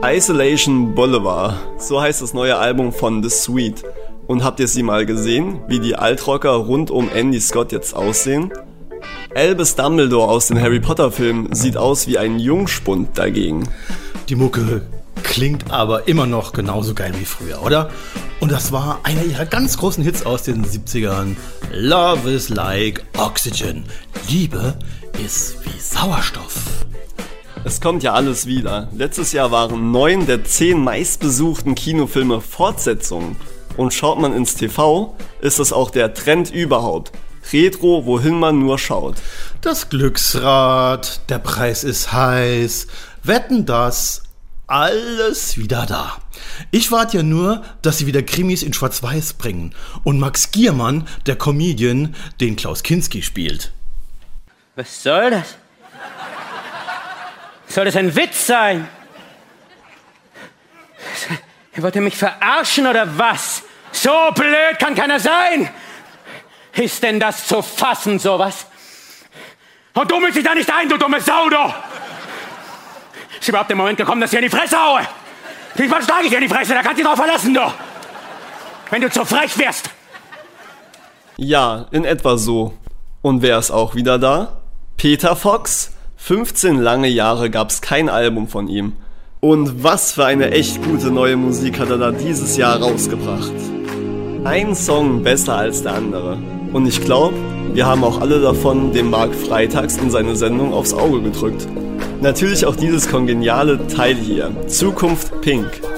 Isolation Boulevard, so heißt das neue Album von The Sweet. Und habt ihr sie mal gesehen, wie die Altrocker rund um Andy Scott jetzt aussehen? Albus Dumbledore aus den Harry Potter Filmen sieht aus wie ein Jungspund dagegen. Die Mucke klingt aber immer noch genauso geil wie früher, oder? Und das war einer ihrer ganz großen Hits aus den 70ern. Love is like oxygen. Liebe ist wie Sauerstoff. Es kommt ja alles wieder. Letztes Jahr waren 9 der 10 meistbesuchten Kinofilme Fortsetzungen. Und schaut man ins TV, ist das auch der Trend überhaupt. Retro, wohin man nur schaut. Das Glücksrad, der Preis ist heiß, Wetten, das, alles wieder da. Ich warte ja nur, dass sie wieder Krimis in Schwarz-Weiß bringen und Max Giermann, der Comedian, den Klaus Kinski spielt. Was soll das? Soll das ein Witz sein? Wollt ihr mich verarschen oder was? So blöd kann keiner sein! Ist denn das zu fassen, sowas? Und du mischst dich da nicht ein, du dumme Sau, du! Ist überhaupt der Moment gekommen, dass ich in die Fresse haue? Diesmal schlage ich dir in die Fresse, da kannst du dich drauf verlassen, du! Wenn du zu frech wärst! Ja, in etwa so. Und wer ist auch wieder da? Peter Fox? 15 lange Jahre gab's kein Album von ihm. Und was für eine echt gute neue Musik hat er da dieses Jahr rausgebracht. Ein Song besser als der andere. Und ich glaube, wir haben auch alle davon dem Marc freitags in seine Sendung aufs Auge gedrückt. Natürlich auch dieses kongeniale Teil hier, Zukunft Pink.